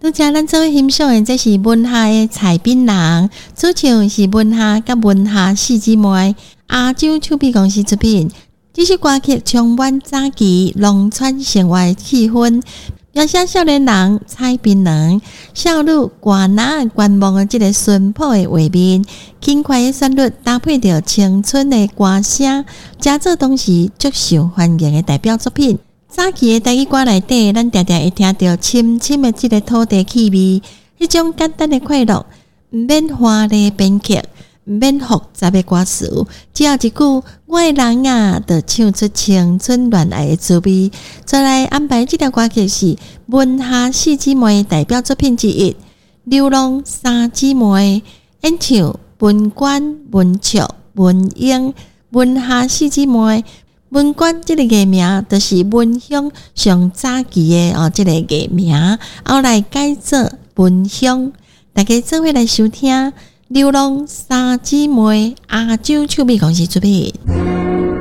拄则咱做欣赏的，这是文夏的蔡槟人，主唱是文夏甲文夏四姊妹，亚洲唱片公司出品。这首歌曲充满早期农村生活气氛，描写少年人蔡槟人、少女歌拿观望的这个淳朴的画面，轻快的旋律搭配着青春的歌声，佳作当时足受欢迎的代表作品。早期的台语歌内底，咱常常会听到深深的这个土地气味，迄种简单的快乐，毋免华丽编曲，毋免复杂的歌词，只要一句“我的人啊”，就唱出青春恋爱的滋味。再来安排这条歌曲是文夏四姊妹代表作品之一，《流浪三姊妹》演唱文娟、文俏、文英、文夏四姊妹。文娟这个艺名就是文香上早期的这个艺名，后来改做文香。大家做伙来收听《流浪三姊妹》，亚洲唱片公司出品。